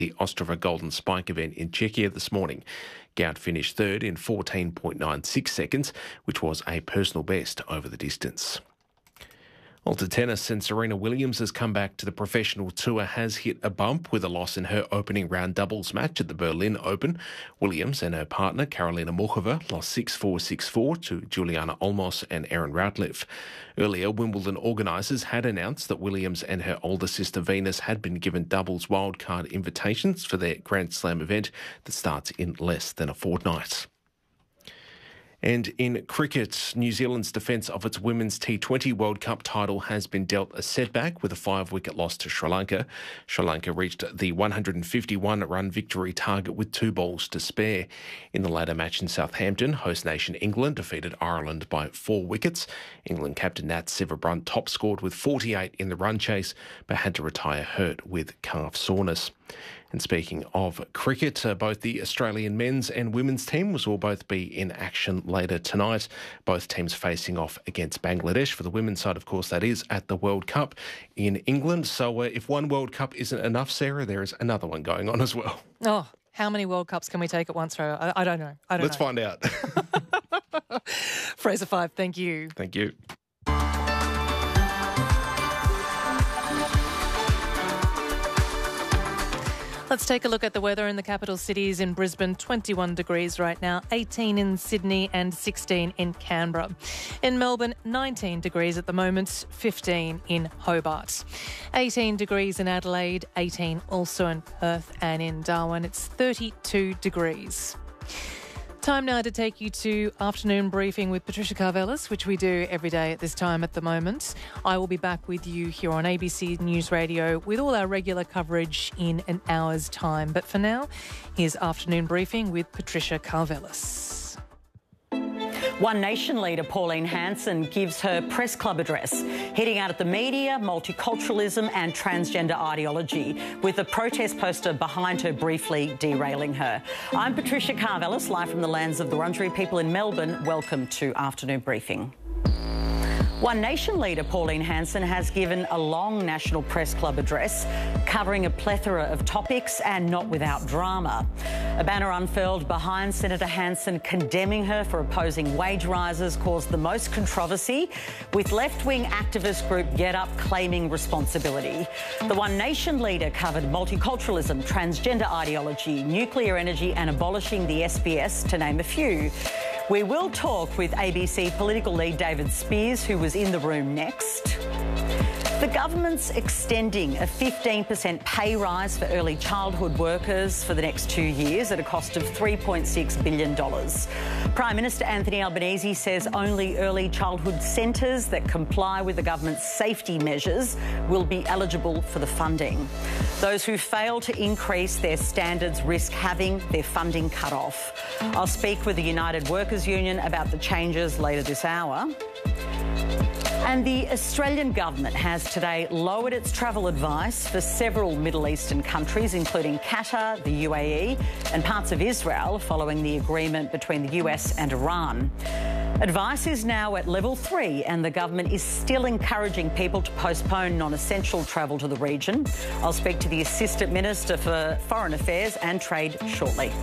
the Ostrava Golden Spike event in Czechia this morning. Goud finished third in 14.96 seconds, which was a personal best over the distance. On to tennis, and Serena Williams has come back to the professional tour, has hit a bump with a loss in her opening round doubles match at the Berlin Open. Williams and her partner, Karolina Muchova, lost 6-4, 6-4 to Juliana Olmos and Erin Routliffe. Earlier, Wimbledon organisers had announced that Williams and her older sister Venus had been given doubles wildcard invitations for their Grand Slam event that starts in less than a fortnight. And in cricket, New Zealand's defence of its Women's T20 World Cup title has been dealt a setback with a 5-wicket loss to Sri Lanka. Sri Lanka reached the 151-run victory target with 2 balls to spare. In the latter match in Southampton, host nation England defeated Ireland by 4 wickets. England captain Nat Sciver-Brunt top scored with 48 in the run chase, but had to retire hurt with calf soreness. And speaking of cricket, both the Australian men's and women's teams will both be in action later tonight. Both teams facing off against Bangladesh. For the women's side, of course, that is at the World Cup in England. So if one World Cup isn't enough, Sarah, there is another one going on as well. Oh, how many World Cups can we take at once, Ro? I don't know. Let's find out. Fraser Five, thank you. Thank you. Let's take a look at the weather in the capital cities. In Brisbane, 21 degrees right now, 18 in Sydney and 16 in Canberra. In Melbourne, 19 degrees at the moment, 15 in Hobart. 18 degrees in Adelaide, 18 also in Perth, and in Darwin it's 32 degrees. Time now to take you to Afternoon Briefing with Patricia Karvelas, which we do every day at this time at the moment. I will be back with you here on ABC News Radio with all our regular coverage in an hour's time. But for now, here's Afternoon Briefing with Patricia Karvelas. One Nation leader Pauline Hanson gives her press club address, hitting out at the media, multiculturalism and transgender ideology, with a protest poster behind her briefly derailing her. I'm Patricia Karvelas, live from the lands of the Wurundjeri people in Melbourne. Welcome to Afternoon Briefing. One Nation leader Pauline Hanson has given a long National Press Club address covering a plethora of topics and not without drama. A banner unfurled behind Senator Hanson condemning her for opposing wage rises caused the most controversy, with left-wing activist group Get Up claiming responsibility. The One Nation leader covered multiculturalism, transgender ideology, nuclear energy and abolishing the SBS, to name a few. We will talk with ABC political lead David Speers, who was in the room next. The government's extending a 15% pay rise for early childhood workers for the next 2 years at a cost of $3.6 billion. Prime Minister Anthony Albanese says only early childhood centres that comply with the government's safety measures will be eligible for the funding. Those who fail to increase their standards risk having their funding cut off. I'll speak with the United Workers Union about the changes later this hour. And the Australian government has today lowered its travel advice for several Middle Eastern countries, including Qatar, the UAE and parts of Israel, following the agreement between the US and Iran. Advice is now at level 3 and the government is still encouraging people to postpone non-essential travel to the region. I'll speak to the Assistant Minister for Foreign Affairs and Trade shortly.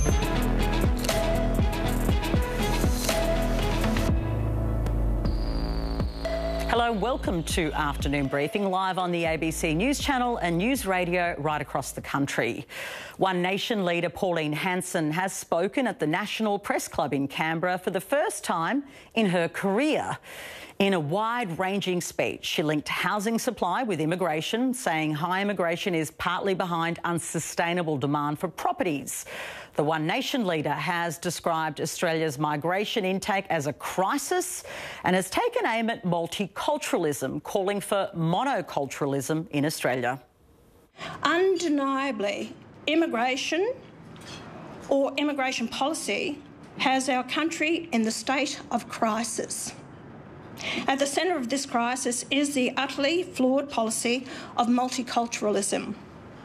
Hello, welcome to Afternoon Briefing, live on the ABC News Channel and News Radio right across the country. One Nation leader Pauline Hanson has spoken at the National Press Club in Canberra for the first time in her career. In a wide-ranging speech, she linked housing supply with immigration, saying high immigration is partly behind unsustainable demand for properties. The One Nation leader has described Australia's migration intake as a crisis and has taken aim at multiculturalism, calling for monoculturalism in Australia. Undeniably, immigration or immigration policy has our country in the state of crisis. At the centre of this crisis is the utterly flawed policy of multiculturalism.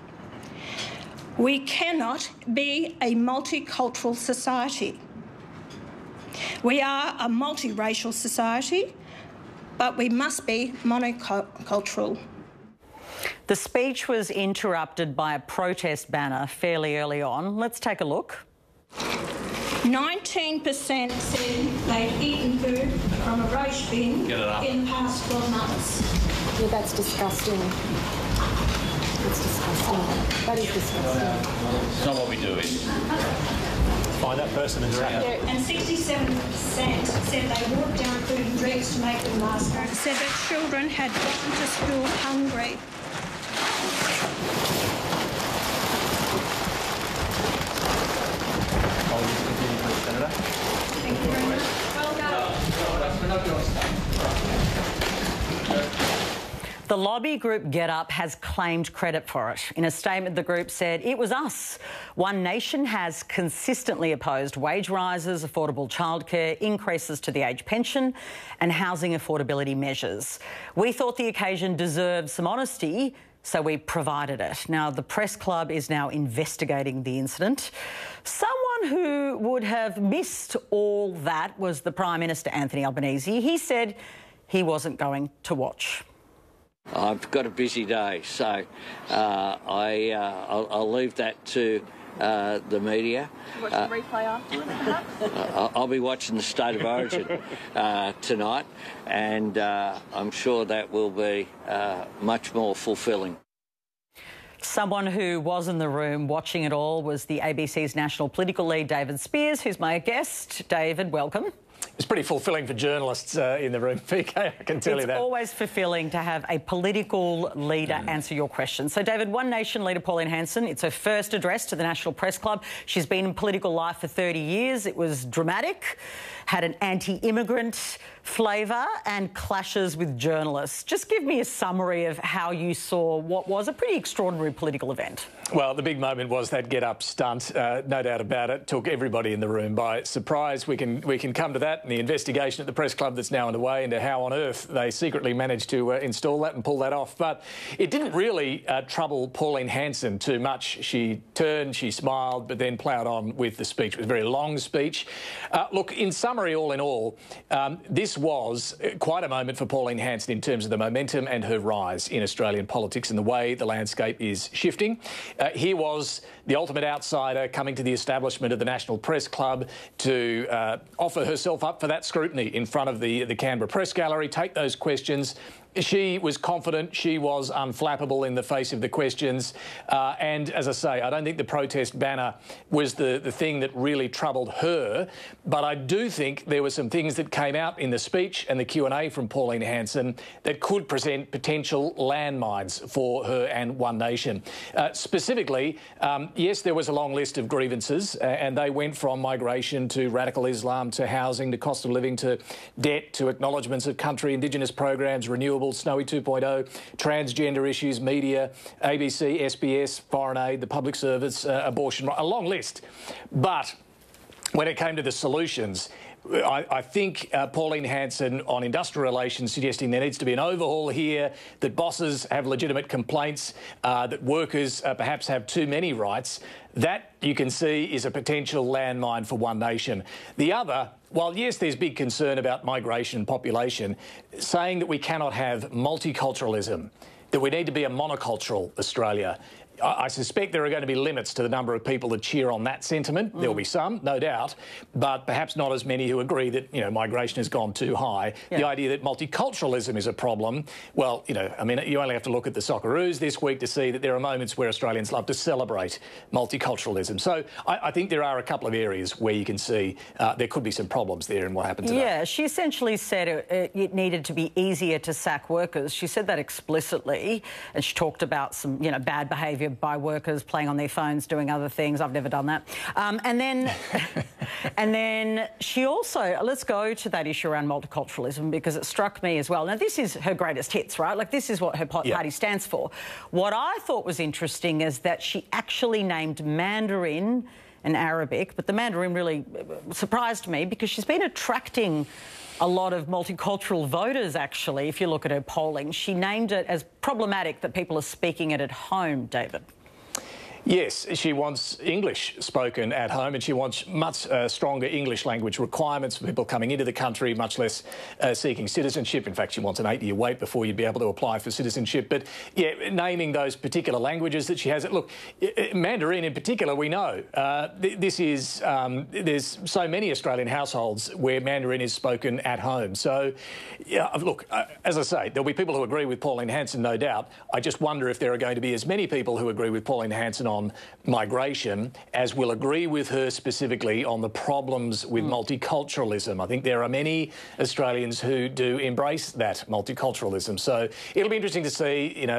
We cannot be a multicultural society. We are a multiracial society, but we must be monocultural. The speech was interrupted by a protest banner fairly early on. Let's take a look. 19% said they'd eaten food from a roast bin in the past 12 months. Yeah, that's disgusting. That's disgusting. That is disgusting. It's not what we do here. Find that person and trap it. And 67% said they walked down food and drinks to make them last. Said that children had gone to school hungry. Thank you very much. Well done. The lobby group Get Up has claimed credit for it. In a statement, the group said, "It was us. One Nation has consistently opposed wage rises, affordable childcare, increases to the age pension and housing affordability measures. We thought the occasion deserved some honesty, so we provided it." Now, the Press Club is now investigating the incident. Someone who would have missed all that was the Prime Minister, Anthony Albanese. He said he wasn't going to watch. I've got a busy day, so I'll leave that to the media. Watch the replay afterwards. I'll be watching the State of Origin tonight, and I'm sure that will be much more fulfilling. Someone who was in the room watching it all was the ABC's national political lead, David Spears, who's my guest. David, welcome. It's pretty fulfilling for journalists in the room, PK, I can tell you that. It's always fulfilling to have a political leader answer your questions. So, David, One Nation leader Pauline Hanson, it's her first address to the National Press Club. She's been in political life for 30 years. It was dramatic, had an anti-immigrant flavour and clashes with journalists. Just give me a summary of how you saw what was a pretty extraordinary political event. Well, the big moment was that Get Up stunt, no doubt about it. Took everybody in the room by surprise. We can come to that and the investigation at the Press Club that's now underway into how on earth they secretly managed to install that and pull that off. But it didn't really trouble Pauline Hanson too much. She turned, she smiled, but then ploughed on with the speech. It was a very long speech. Look, in summary, all in all, this was quite a moment for Pauline Hanson in terms of the momentum and her rise in Australian politics and the way the landscape is shifting. Here was the ultimate outsider coming to the establishment of the National Press Club to offer herself up for that scrutiny in front of the Canberra Press Gallery, take those questions. She was confident, she was unflappable in the face of the questions. And as I say, I don't think the protest banner was the thing that really troubled her. But I do think there were some things that came out in the speech and the Q&A from Pauline Hanson that could present potential landmines for her and One Nation. Specifically, yes, there was a long list of grievances and they went from migration to radical Islam to housing to cost of living to debt to acknowledgements of country, Indigenous programs, renewables, Snowy 2.0, transgender issues, media, ABC, SBS, foreign aid, the public service, abortion, a long list. But when it came to the solutions, I think Pauline Hanson on industrial relations suggesting there needs to be an overhaul here, that bosses have legitimate complaints, that workers perhaps have too many rights. That, you can see, is a potential landmine for One Nation. The other, while yes, there's big concern about migration and population, saying that we cannot have multiculturalism, that we need to be a monocultural Australia. I suspect there are going to be limits to the number of people that cheer on that sentiment. There'll be some, no doubt, but perhaps not as many who agree that, you know, migration has gone too high. Yeah. The idea that multiculturalism is a problem, well, you know, I mean, you only have to look at the Socceroos this week to see that there are moments where Australians love to celebrate multiculturalism. So I think there are a couple of areas where you can see there could be some problems there in what happened today. Yeah, she essentially said it needed to be easier to sack workers. She said that explicitly, and she talked about some, you know, bad behaviour by workers playing on their phones, doing other things. I've never done that. And then she also, let's go to that issue around multiculturalism because it struck me as well. Now, this is her greatest hits, right? Like, this is what her party stands for. What I thought was interesting is that she actually named Mandarin and Arabic, but the Mandarin really surprised me because she's been attracting a lot of multicultural voters, actually, if you look at her polling. She named it as problematic that people are speaking it at home, David. Yes, she wants English spoken at home, and she wants much stronger English language requirements for people coming into the country, much less seeking citizenship. In fact, she wants an 8-year wait before you'd be able to apply for citizenship. But, yeah, naming those particular languages that she has. Look, Mandarin in particular, we know. There's so many Australian households where Mandarin is spoken at home. So, yeah, look, as I say, there'll be people who agree with Pauline Hanson, no doubt. I just wonder if there are going to be as many people who agree with Pauline Hanson on migration as will agree with her specifically on the problems with multiculturalism. I think there are many Australians who do embrace that multiculturalism. So it'll be interesting to see,